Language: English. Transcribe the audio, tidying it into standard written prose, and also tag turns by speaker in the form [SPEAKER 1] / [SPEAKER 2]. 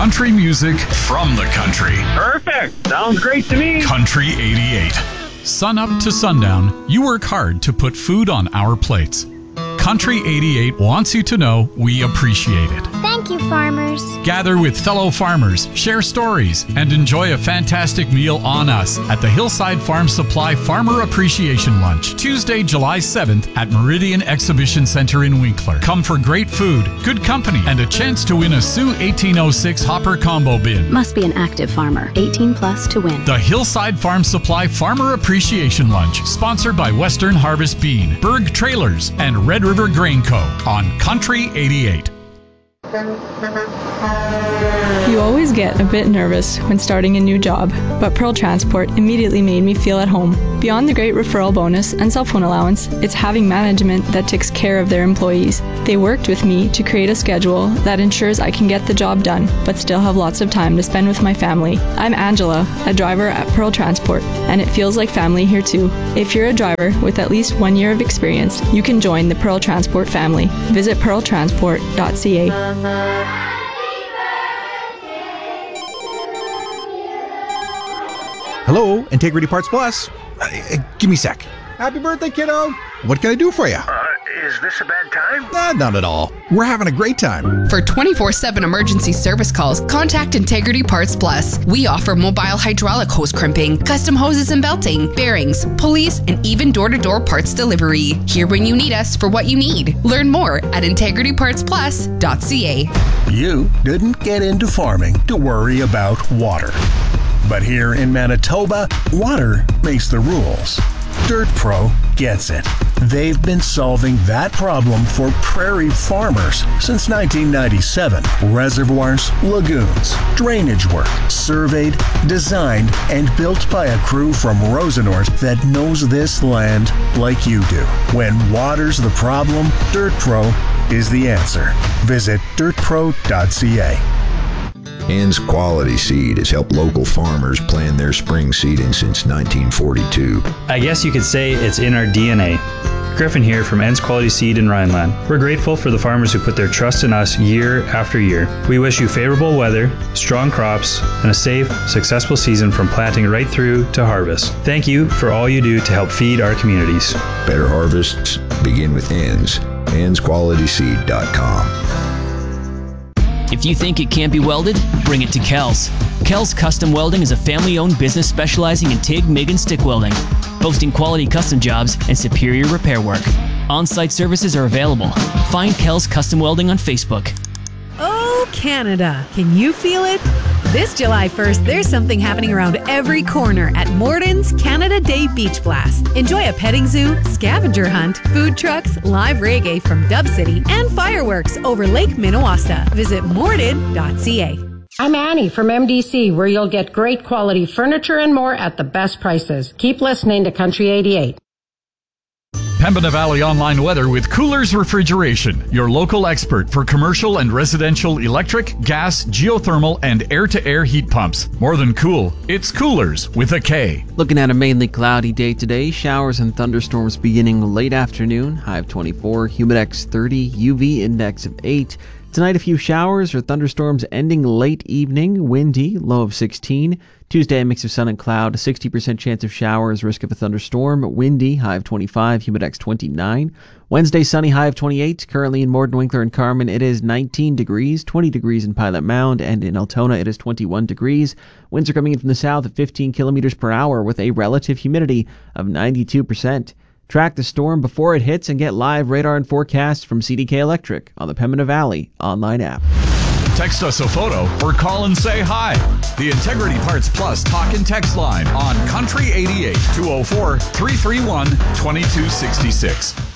[SPEAKER 1] Country music from the country.
[SPEAKER 2] Perfect. Sounds great to me.
[SPEAKER 1] Country 88. Sun up to sundown, you work hard to put food on our plates. Country 88 wants you to know we appreciate it.
[SPEAKER 3] Thank you, farmers.
[SPEAKER 1] Gather with fellow farmers, share stories, and enjoy a fantastic meal on us at the Hillside Farm Supply Farmer Appreciation Lunch, Tuesday, July 7th at Meridian Exhibition Center in Winkler. Come for great food, good company, and a chance to win a Sioux 1806 Hopper Combo Bin.
[SPEAKER 4] Must be an active farmer, 18 plus to win.
[SPEAKER 1] The Hillside Farm Supply Farmer Appreciation Lunch, sponsored by Western Harvest Bean, Berg Trailers, and Red River Grain Co. on Country 88.
[SPEAKER 5] You always get a bit nervous when starting a new job, but Pearl Transport immediately made me feel at home. Beyond the great referral bonus and cell phone allowance, it's having management that takes care of their employees. They worked with me to create a schedule that ensures I can get the job done, but still have lots of time to spend with my family. I'm Angela, a driver at Pearl Transport, and it feels like family here too. If you're a driver with at least 1 year of experience, you can join the Pearl Transport family. Visit pearltransport.ca.
[SPEAKER 6] Hello, Integrity Parts Plus. Give me a sec. Happy birthday, kiddo. What can I do for you?
[SPEAKER 2] Is this a bad time?
[SPEAKER 6] Not at all. We're having a great time.
[SPEAKER 7] For 24/7 emergency service calls, contact Integrity Parts Plus. We offer mobile hydraulic hose crimping, custom hoses and belting, bearings, pulleys, and even door-to-door parts delivery. Here when you need us for what you need. Learn more at integritypartsplus.ca.
[SPEAKER 8] You didn't get into farming to worry about water. But here in Manitoba, water makes the rules. Dirt Pro gets it. They've been solving that problem for prairie farmers since 1997. Reservoirs, lagoons, drainage work, surveyed, designed, and built by a crew from Rosenort that knows this land like you do. When water's the problem, Dirt Pro is the answer. Visit dirtpro.ca.
[SPEAKER 9] Ann's Quality Seed has helped local farmers plan their spring seeding since 1942.
[SPEAKER 10] I guess you could say it's in our DNA. Griffin here from Ann's Quality Seed in Rhineland. We're grateful for the farmers who put their trust in us year after year. We wish you favorable weather, strong crops, and a safe, successful season from planting right through to harvest. Thank you for all you do to help feed our communities.
[SPEAKER 9] Better harvests begin with Ann's. Ann'sQualitySeed.com.
[SPEAKER 11] If you think it can't be welded, bring it to Kells. Kells Custom Welding is a family-owned business specializing in TIG, MIG, and stick welding, boasting quality custom jobs and superior repair work. On-site services are available. Find Kells Custom Welding on Facebook.
[SPEAKER 12] Oh, Canada. Can you feel it? This July 1st, there's something happening around every corner at Morden's Canada Day Beach Blast. Enjoy a petting zoo, scavenger hunt, food trucks, live reggae from Dub City, and fireworks over Lake Minnewaska. Visit morden.ca.
[SPEAKER 13] I'm Annie from MDC, where you'll get great quality furniture and more at the best prices. Keep listening to Country 88.
[SPEAKER 1] Pembina Valley Online Weather with Coolers Refrigeration, your local expert for commercial and residential electric, gas, geothermal, and air-to-air heat pumps. More than cool, it's Coolers with a K.
[SPEAKER 14] Looking at a mainly cloudy day today, showers and thunderstorms beginning late afternoon, high of 24, humidex 30, UV index of 8. Tonight, a few showers or thunderstorms ending late evening, windy, low of 16. Tuesday, a mix of sun and cloud, 60% chance of showers, risk of a thunderstorm, windy, high of 25, humidex 29. Wednesday, sunny, high of 28. Currently in Morden, Winkler, and Carman, it is 19 degrees, 20 degrees in Pilot Mound, and in Altona, it is 21 degrees. Winds are coming in from the south at 15 kilometers per hour with a relative humidity of 92%. Track the storm before it hits and get live radar and forecasts from CDK Electric on the Pembina Valley online app.
[SPEAKER 1] Text us a photo or call and say hi. The Integrity Parts Plus talk and text line on Country 88 204 331 2266.